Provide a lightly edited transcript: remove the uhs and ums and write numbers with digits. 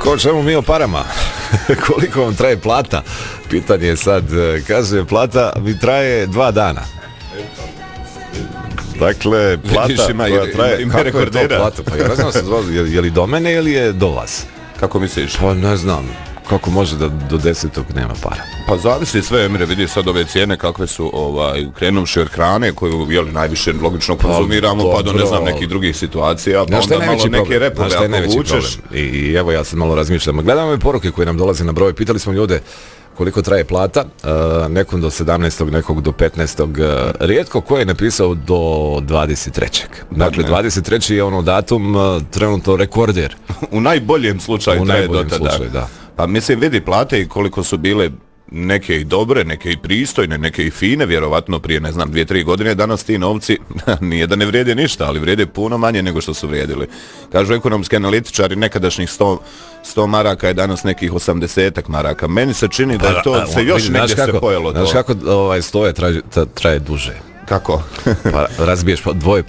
Ko čemu mi o parama? Koliko vam traje plata? Pitanje je sad, kaže plata mi traje 2 dana. Dakle, plata koja traje, kako je to plata? Pa ja ne znam, je li do mene ili je do vas? Kako misliš? Pa ne znam, kako može da do 10. nema para? Pa zavisi sve, Emire, vidiš sad ove cijene kakve su, krenuvši od hrane koju najviše logično konzumiramo, pa do ne znam nekih drugih situacija, pa onda malo neke repove ako vučeš. I evo ja sad malo razmišljam. Gledamo ove poruke koje nam dolaze na broj, pitali smo ljude koliko traje plata, nekom do 17. nekog do 15. Rijetko ko je napisao do 23. Dakle, 23. je ono datum trenutno rekorder. U najboljem slučaju traje do tada. Da. Pa mislim, vidi plate i koliko su bile neke i dobre, neke i pristojne, neke i fine, vjerovatno prije, ne znam, 2-3 godine, danas ti novci nije da ne vrijede ništa, ali vrijede puno manje nego što su vrijedili. Kažu ekonomski analitičari, nekadašnjih 100 maraka je danas nekih 80 maraka. Meni se čini da je to se još negdje se pojelo to. Znaš kako stoje traje duže? Kako? Pa razbiješ dvoje